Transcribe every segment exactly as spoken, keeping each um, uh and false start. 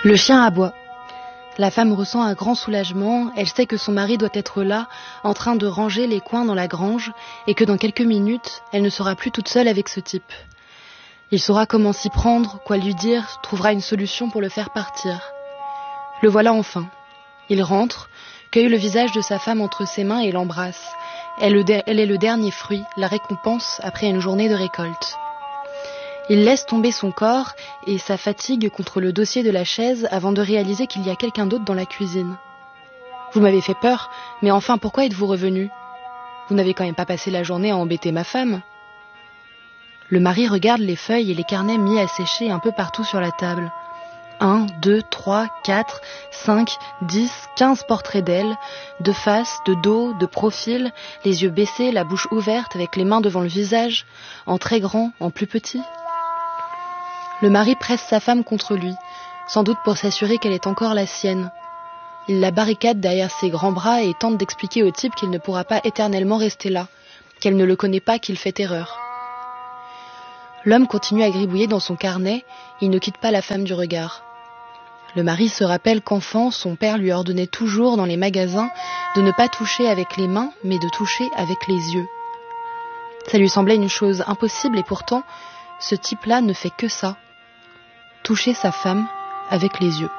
Le chien aboie. La femme ressent un grand soulagement, elle sait que son mari doit être là, en train de ranger les coins dans la grange, et que dans quelques minutes, elle ne sera plus toute seule avec ce type. Il saura comment s'y prendre, quoi lui dire, trouvera une solution pour le faire partir. Le voilà enfin. Il rentre, cueille le visage de sa femme entre ses mains et l'embrasse. Elle est le dernier fruit, la récompense après une journée de récolte. Il laisse tomber son corps et sa fatigue contre le dossier de la chaise avant de réaliser qu'il y a quelqu'un d'autre dans la cuisine. « Vous m'avez fait peur, mais enfin pourquoi êtes-vous revenu ? Vous n'avez quand même pas passé la journée à embêter ma femme ?» Le mari regarde les feuilles et les carnets mis à sécher un peu partout sur la table. Un, deux, trois, quatre, cinq, dix, quinze portraits d'elle, de face, de dos, de profil, les yeux baissés, la bouche ouverte, avec les mains devant le visage, en très grand, en plus petit. Le mari presse sa femme contre lui, sans doute pour s'assurer qu'elle est encore la sienne. Il la barricade derrière ses grands bras et tente d'expliquer au type qu'il ne pourra pas éternellement rester là, qu'elle ne le connaît pas, qu'il fait erreur. L'homme continue à gribouiller dans son carnet, il ne quitte pas la femme du regard. Le mari se rappelle qu'enfant, son père lui ordonnait toujours dans les magasins de ne pas toucher avec les mains, mais de toucher avec les yeux. Ça lui semblait une chose impossible et pourtant, ce type-là ne fait que ça. Toucher sa femme avec les yeux.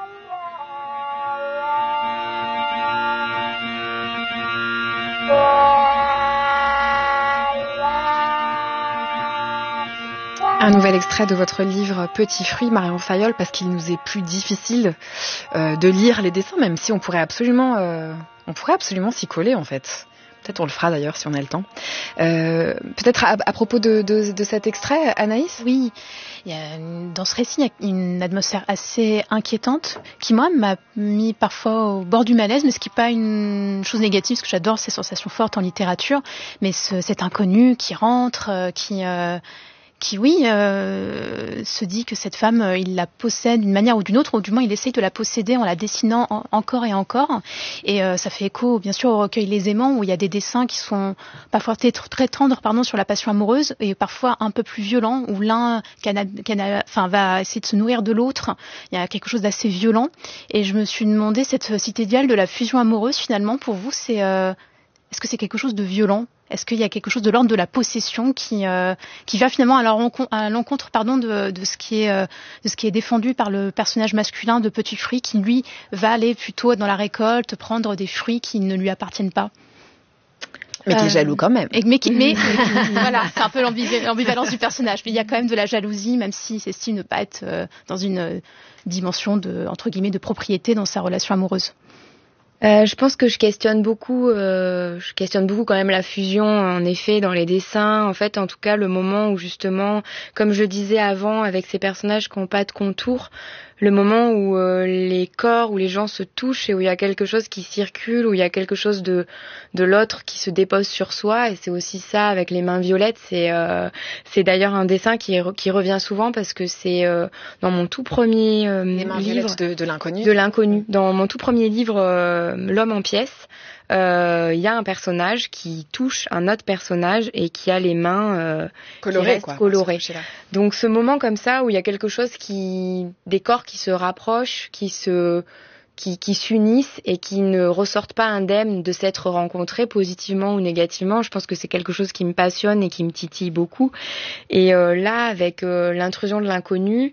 Un nouvel extrait de votre livre Petit fruit, Marion Fayolle, parce qu'il nous est plus difficile euh, de lire les dessins, même si on pourrait absolument, euh, on pourrait absolument s'y coller en fait. Peut-être on le fera d'ailleurs si on a le temps. Euh, peut-être à, à propos de, de, de cet extrait, Anaïs ? Oui, il y a une, dans ce récit, il y a une atmosphère assez inquiétante qui, moi, m'a mis parfois au bord du malaise, mais ce qui n'est pas une chose négative, parce que j'adore ces sensations fortes en littérature, mais ce, cet inconnu qui rentre, euh, qui... Euh, qui, oui, euh, se dit que cette femme, euh, il la possède d'une manière ou d'une autre, ou du moins il essaye de la posséder en la dessinant en, encore et encore. Et euh, ça fait écho, bien sûr, au recueil Les Aimants, où il y a des dessins qui sont parfois très, très tendres pardon, sur la passion amoureuse, et parfois un peu plus violents, où l'un cana, cana, enfin, va essayer de se nourrir de l'autre. Il y a quelque chose d'assez violent. Et je me suis demandé, cette cité idéale de la fusion amoureuse, finalement, pour vous, c'est, euh, est-ce que c'est quelque chose de violent ? Est-ce qu'il y a quelque chose de l'ordre de la possession qui euh, qui va finalement à, la rencontre, à l'encontre pardon de, de ce qui est euh, de ce qui est défendu par le personnage masculin de Petit fruit, qui lui va aller plutôt dans la récolte prendre des fruits qui ne lui appartiennent pas. Mais qui est jaloux quand même. Et, mais qui, mais, mais voilà, c'est un peu l'ambivalence du personnage. Mais il y a quand même de la jalousie, même s'il s'estime ne pas être euh, dans une euh, dimension de entre guillemets de propriété dans sa relation amoureuse. Euh, je pense que je questionne beaucoup, euh, je questionne beaucoup quand même la fusion, en effet, dans les dessins. En fait, en tout cas, le moment où justement, comme je disais avant, avec ces personnages qui n'ont pas de contour, le moment où euh, les corps, où les gens se touchent et où il y a quelque chose qui circule, où il y a quelque chose de de l'autre qui se dépose sur soi. Et c'est aussi ça avec les mains violettes. C'est euh, c'est d'ailleurs un dessin qui est, qui revient souvent parce que c'est euh, dans mon tout premier euh, les mains livre de, de l'inconnu. De l'inconnu. Dans mon tout premier livre, euh, L'homme en pièces. Il euh, y a un personnage qui touche un autre personnage et qui a les mains euh, colorées, quoi, colorées. Donc ce moment comme ça où il y a quelque chose qui, des corps qui se rapprochent, qui se, qui, qui s'unissent et qui ne ressortent pas indemnes de s'être rencontrés positivement ou négativement. Je pense que c'est quelque chose qui me passionne et qui me titille beaucoup. Et euh, là, avec euh, l'intrusion de l'inconnu,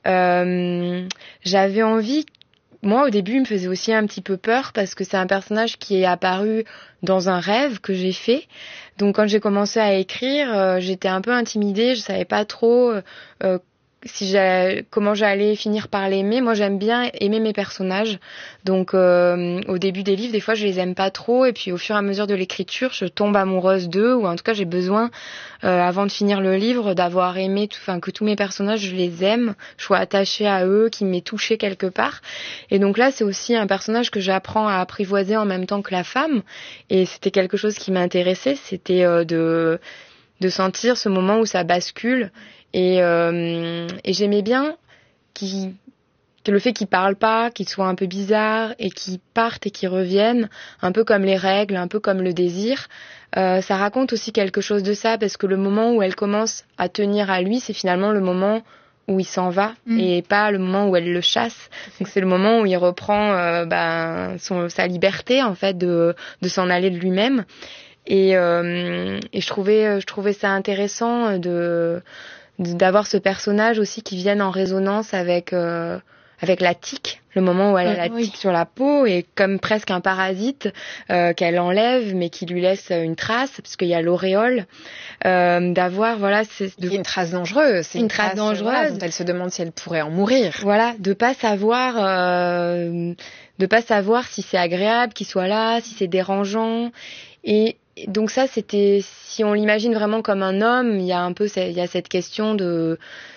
euh, j'avais envie. Moi, au début, il me faisait aussi un petit peu peur parce que c'est un personnage qui est apparu dans un rêve que j'ai fait. Donc, quand j'ai commencé à écrire, euh, j'étais un peu intimidée. Je savais pas trop euh, si j'ai, comment j'allais finir par l'aimer. Moi, j'aime bien aimer mes personnages. Donc, euh, au début des livres, des fois, je les aime pas trop. Et puis, au fur et à mesure de l'écriture, je tombe amoureuse d'eux. Ou en tout cas, j'ai besoin, euh, avant de finir le livre, d'avoir aimé, enfin, que tous mes personnages, je les aime, je sois attachée à eux, qu'ils m'aient touchée quelque part. Et donc là, c'est aussi un personnage que j'apprends à apprivoiser en même temps que la femme. Et c'était quelque chose qui m'intéressait. C'était euh, de, de sentir ce moment où ça bascule. Et, euh, et j'aimais bien qu'il, que le fait qu'ils parlent pas, qu'ils soient un peu bizarres et qu'ils partent et qu'ils reviennent, un peu comme les règles, un peu comme le désir, euh, ça raconte aussi quelque chose de ça, parce que le moment où elle commence à tenir à lui, c'est finalement le moment où il s'en va mmh. et pas le moment où elle le chasse. Donc c'est le moment où il reprend euh, ben, son, sa liberté en fait de, de s'en aller de lui-même. Et, euh, et je trouvais, je trouvais ça intéressant de, de d'avoir ce personnage aussi qui vienne en résonance avec euh, avec la tique, le moment où elle a la oui. tique sur la peau et comme presque un parasite euh, qu'elle enlève mais qui lui laisse une trace parce qu'il y a l'auréole, euh, d'avoir voilà c'est de... une trace dangereuse, c'est une, une trace, trace dangereuse voilà, dont elle se demande si elle pourrait en mourir. Voilà, de pas savoir euh, de pas savoir si c'est agréable qu'il soit là, si c'est dérangeant et donc ça c'était si on l'imagine vraiment comme un homme, il y a un peu il y a cette question de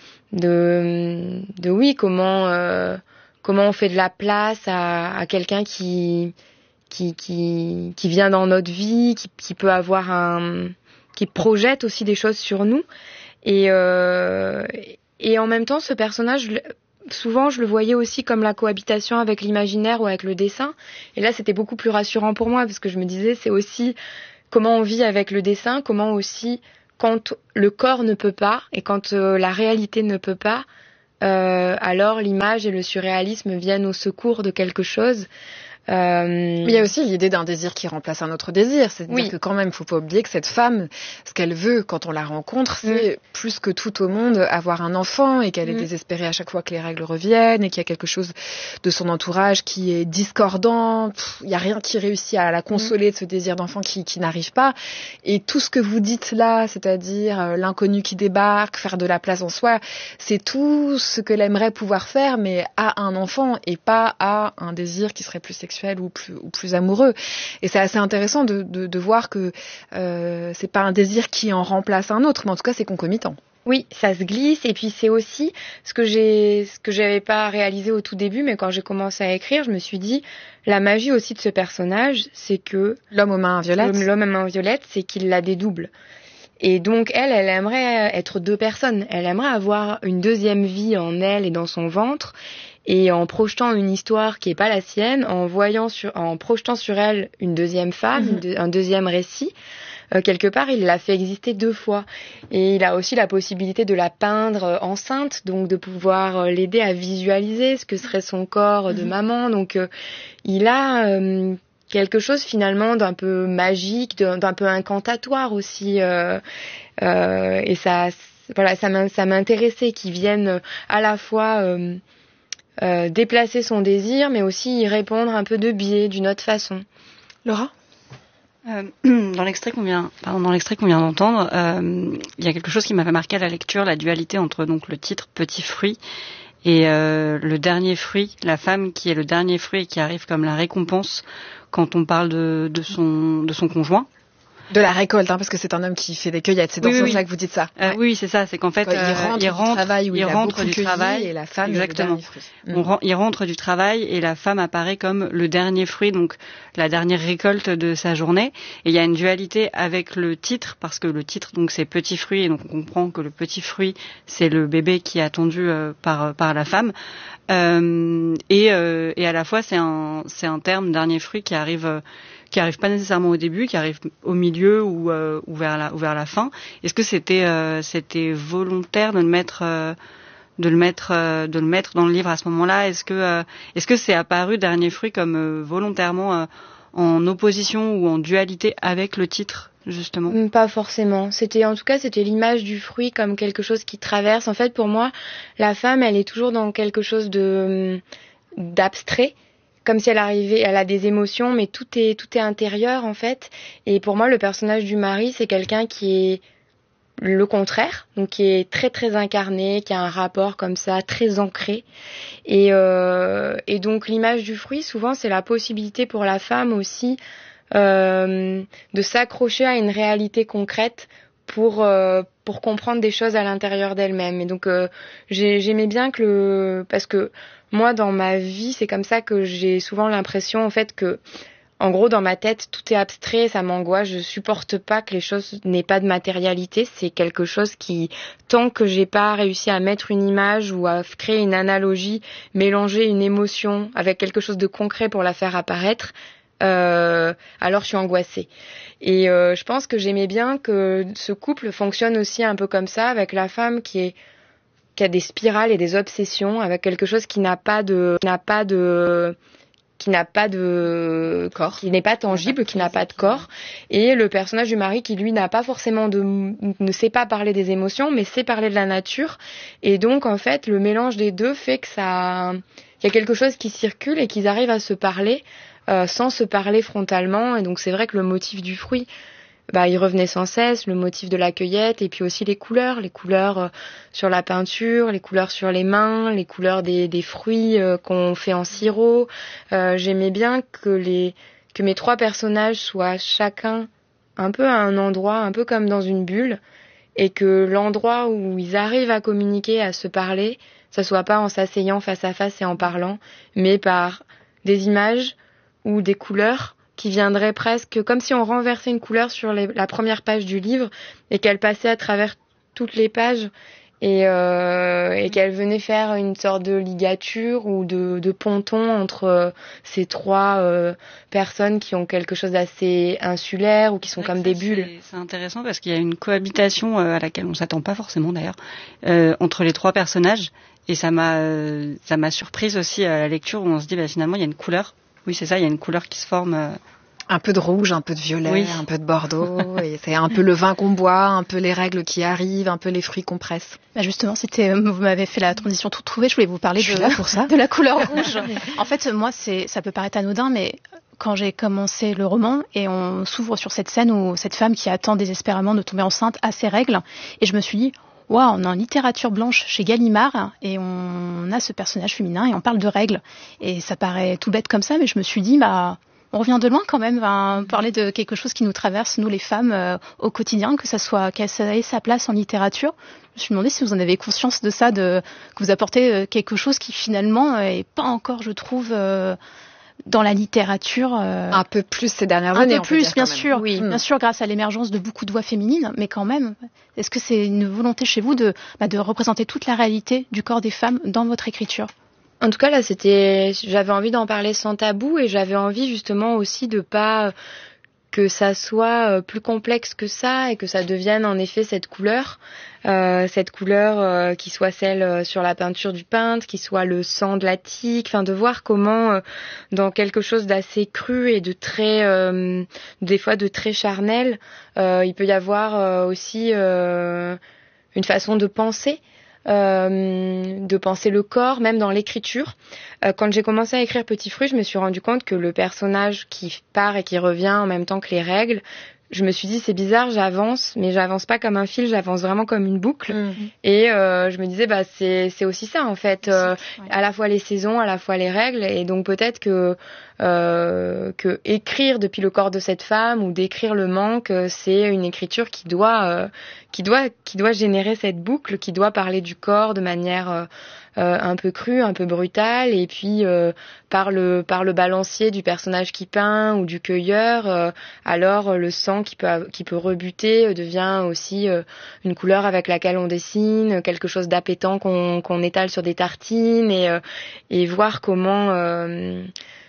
de de oui comment euh, comment on fait de la place à, à quelqu'un qui qui qui qui vient dans notre vie, qui qui peut avoir un qui projette aussi des choses sur nous et euh, et en même temps ce personnage souvent je le voyais aussi comme la cohabitation avec l'imaginaire ou avec le dessin et là c'était beaucoup plus rassurant pour moi parce que je me disais c'est aussi comment on vit avec le dessin, comment aussi quand le corps ne peut pas et quand euh, la réalité ne peut pas, euh, alors l'image et le surréalisme viennent au secours de quelque chose. Euh... Mais il y a aussi l'idée d'un désir qui remplace un autre désir. C'est-à-dire oui. que quand même, il ne faut pas oublier que cette femme, ce qu'elle veut quand on la rencontre, c'est mmh. plus que tout au monde avoir un enfant et qu'elle mmh. est désespérée à chaque fois que les règles reviennent et qu'il y a quelque chose de son entourage qui est discordant. Il n'y a rien qui réussit à la consoler mmh. de ce désir d'enfant qui, qui n'arrive pas. Et tout ce que vous dites là, c'est-à-dire euh, l'inconnu qui débarque, faire de la place en soi, c'est tout ce que l'aimerait pouvoir faire, mais à un enfant et pas à un désir qui serait plus sexuel. Ou plus, ou plus amoureux. Et c'est assez intéressant de, de, de voir que euh, c'est pas un désir qui en remplace un autre, mais en tout cas c'est concomitant. Oui, ça se glisse et puis c'est aussi ce que j'ai ce que j'avais pas réalisé au tout début, mais quand j'ai commencé à écrire, je me suis dit la magie aussi de ce personnage, c'est que l'homme aux mains violettes, l'homme aux mains violettes, c'est qu'il la dédouble. Et donc elle, elle aimerait être deux personnes. Elle aimerait avoir une deuxième vie en elle et dans son ventre. Et en projetant une histoire qui est pas la sienne, en voyant sur, en projetant sur elle une deuxième femme, mmh. une, un deuxième récit, euh, quelque part il l'a fait exister deux fois. Et il a aussi la possibilité de la peindre enceinte, donc de pouvoir l'aider à visualiser ce que serait son corps mmh. de maman. Donc euh, il a euh, quelque chose finalement d'un peu magique, d'un, d'un peu incantatoire aussi. Euh, euh, et ça, voilà, ça, m'a, ça m'intéressait qu'il vienne à la fois euh, Euh, déplacer son désir, mais aussi y répondre un peu de biais, d'une autre façon. Laura ? Euh, dans l'extrait qu'on vient, pardon, dans l'extrait qu'on vient d'entendre, euh, il y a quelque chose qui m'avait marqué à la lecture, la dualité entre donc le titre Petit fruit et euh, le dernier fruit, la femme qui est le dernier fruit et qui arrive comme la récompense quand on parle de, de son de son conjoint. De la récolte, hein, parce que c'est un homme qui fait des cueillettes. C'est dans oui, ce oui, sens-là oui. que vous dites ça. Euh, ouais. Oui, c'est ça. C'est qu'en fait, Quoi, euh, il rentre, il rentre du travail où il, il a rentre beaucoup du travail et la femme exactement. Est le dernier fruit. On mm. rend, il rentre du travail et la femme apparaît comme le dernier fruit, donc la dernière récolte de sa journée. Et il y a une dualité avec le titre, parce que le titre, donc, c'est petit fruit, et donc on comprend que le petit fruit, c'est le bébé qui est attendu euh, par par la femme. Euh, et, euh, et à la fois, c'est un c'est un terme dernier fruit qui arrive. Euh, qui arrive pas nécessairement au début, qui arrive au milieu ou, euh, ou vers la ou vers la fin. Est-ce que c'était euh, c'était volontaire de le mettre euh, de le mettre euh, de le mettre dans le livre à ce moment-là? Est-ce que euh, est-ce que c'est apparu Dernier fruit comme euh, volontairement euh, en opposition ou en dualité avec le titre justement? Pas forcément. C'était en tout cas c'était l'image du fruit comme quelque chose qui traverse. En fait, pour moi, la femme, elle est toujours dans quelque chose de d'abstrait. Comme si elle arrivait, elle a des émotions, mais tout est tout est intérieur en fait. Et pour moi, le personnage du mari, c'est quelqu'un qui est le contraire, donc qui est très très incarné, qui a un rapport comme ça très ancré. Et euh, et donc l'image du fruit, souvent, c'est la possibilité pour la femme aussi euh, de s'accrocher à une réalité concrète pour euh, pour comprendre des choses à l'intérieur d'elle-même. Et donc euh, j'ai, j'aimais bien que le parce que moi dans ma vie c'est comme ça que j'ai souvent l'impression en fait que en gros dans ma tête tout est abstrait, ça m'angoisse, je supporte pas que les choses n'aient pas de matérialité, c'est quelque chose qui tant que j'ai pas réussi à mettre une image ou à créer une analogie, mélanger une émotion avec quelque chose de concret pour la faire apparaître, Euh, alors je suis angoissée. Et euh, je pense que j'aimais bien que ce couple fonctionne aussi un peu comme ça, avec la femme qui est qui a des spirales et des obsessions avec quelque chose qui n'a pas de, n'a pas de, qui n'a pas de corps, qui n'est pas tangible, qui n'a pas de corps, et le personnage du mari qui lui n'a pas forcément de, ne sait pas parler des émotions, mais sait parler de la nature, et donc en fait le mélange des deux fait que ça, il y a quelque chose qui circule et qu'ils arrivent à se parler euh, sans se parler frontalement, et donc c'est vrai que le motif du fruit, bah, il revenait sans cesse, le motif de la cueillette, et puis aussi les couleurs, les couleurs euh, sur la peinture, les couleurs sur les mains, les couleurs des, des fruits euh, qu'on fait en sirop. Euh, j'aimais bien que les que mes trois personnages soient chacun un peu à un endroit, un peu comme dans une bulle, et que l'endroit où ils arrivent à communiquer, à se parler, ça soit pas en s'asseyant face à face et en parlant, mais par des images ou des couleurs qui viendrait presque comme si on renversait une couleur sur les, la première page du livre et qu'elle passait à travers toutes les pages et, euh, et qu'elle venait faire une sorte de ligature ou de, de ponton entre euh, ces trois euh, personnes qui ont quelque chose d'assez insulaire ou qui sont comme des bulles. C'est, c'est intéressant parce qu'il y a une cohabitation euh, à laquelle on s'attend pas forcément d'ailleurs euh, entre les trois personnages, et ça m'a euh, ça m'a surprise aussi à la lecture où on se dit bah, finalement il y a une couleur. Oui, c'est ça, il y a une couleur qui se forme. Euh... Un peu de rouge, un peu de violet, oui. un peu de bordeaux. Et c'est un peu le vin qu'on boit, un peu les règles qui arrivent, un peu les fruits qu'on presse. Bah justement, c'était, vous m'avez fait la transition toute trouvée. Je voulais vous parler je de, là pour ça. de la couleur rouge. En fait, moi, c'est, ça peut paraître anodin, mais quand j'ai commencé le roman et on s'ouvre sur cette scène où cette femme qui attend désespérément de tomber enceinte a ses règles, et je me suis dit, waouh, on est en littérature blanche chez Gallimard et on a ce personnage féminin et on parle de règles. Et ça paraît tout bête comme ça, mais je me suis dit, bah, on revient de loin quand même, hein, parler de quelque chose qui nous traverse, nous les femmes, euh, au quotidien, que ça soit, qu'elle ait sa place en littérature. Je me suis demandé si vous en avez conscience de ça, de, que vous apportez quelque chose qui finalement est pas encore, je trouve, euh, dans la littérature. Euh, un peu plus ces dernières un années. Un peu plus, bien sûr. Oui. Bien sûr, grâce à l'émergence de beaucoup de voix féminines, mais quand même, est-ce que c'est une volonté chez vous de, bah, de représenter toute la réalité du corps des femmes dans votre écriture ? En tout cas, là, c'était, j'avais envie d'en parler sans tabou, et j'avais envie justement aussi de pas que ça soit plus complexe que ça et que ça devienne en effet cette couleur, euh, cette couleur euh, qui soit celle sur la peinture du peintre, qui soit le sang de la tique, enfin de voir comment euh, dans quelque chose d'assez cru et de très, euh, des fois de très charnel, euh, il peut y avoir euh, aussi euh, une façon de penser. Euh, de penser le corps, même dans l'écriture. Euh, quand j'ai commencé à écrire Petit Fruit, je me suis rendu compte que le personnage qui part et qui revient en même temps que les règles, je me suis dit c'est bizarre, j'avance, mais j'avance pas comme un fil, j'avance vraiment comme une boucle. Mmh. Et euh, je me disais bah c'est c'est aussi ça en fait, euh, ouais. à la fois les saisons, à la fois les règles, et donc peut-être que euh, que écrire depuis le corps de cette femme ou décrire le manque, c'est une écriture qui doit euh, qui doit qui doit générer cette boucle, qui doit parler du corps de manière euh, Euh, un peu cru, un peu brutal, et puis euh, par le par le balancier du personnage qui peint ou du cueilleur, euh, alors le sang qui peut qui peut rebuter euh, devient aussi euh, une couleur avec laquelle on dessine, quelque chose d'appétant qu'on qu'on étale sur des tartines, et euh, et voir comment euh,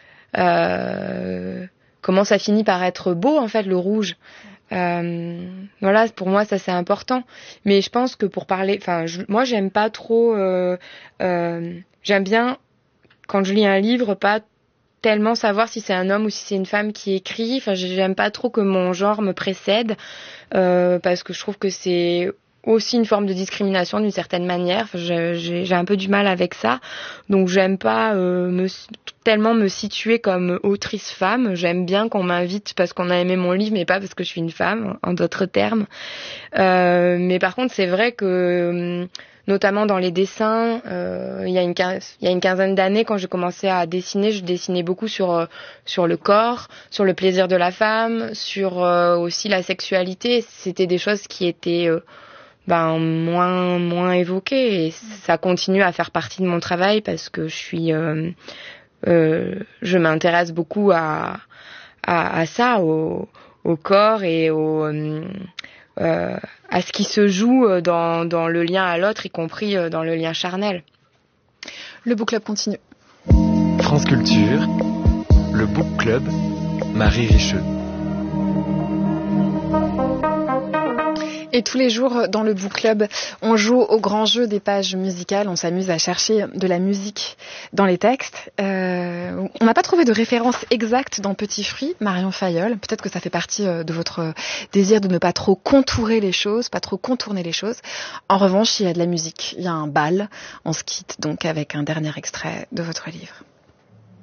euh, comment ça finit par être beau en fait, le rouge. Euh, voilà, pour moi ça c'est important, mais je pense que pour parler, enfin je, moi j'aime pas trop euh, euh, j'aime bien quand je lis un livre pas tellement savoir si c'est un homme ou si c'est une femme qui écrit, enfin j'aime pas trop que mon genre me précède, euh, parce que je trouve que c'est aussi une forme de discrimination d'une certaine manière. Enfin, j'ai, j'ai un peu du mal avec ça, donc j'aime pas euh, me, tellement me situer comme autrice femme. J'aime bien qu'on m'invite parce qu'on a aimé mon livre, mais pas parce que je suis une femme, en d'autres termes. Euh, mais par contre, c'est vrai que notamment dans les dessins, euh, il y a une quinzaine, il y a une quinzaine d'années, quand j'ai commencé à dessiner, je dessinais beaucoup sur sur le corps, sur le plaisir de la femme, sur euh, aussi la sexualité. C'était des choses qui étaient euh, ben moins moins évoqué, et ça continue à faire partie de mon travail parce que je suis euh, euh, je m'intéresse beaucoup à à, à ça, au, au corps et au euh, à ce qui se joue dans dans le lien à l'autre, y compris dans le lien charnel. Le book club continue. France Culture, le book club, Marie Richeux. Et tous les jours, dans le Book Club, on joue au grand jeu des pages musicales. On s'amuse à chercher de la musique dans les textes. Euh, on n'a pas trouvé de référence exacte dans Petit Fruit, Marion Fayolle. Peut-être que ça fait partie de votre désir de ne pas trop contourer les choses, pas trop contourner les choses. En revanche, il y a de la musique. Il y a un bal. On se quitte donc avec un dernier extrait de votre livre.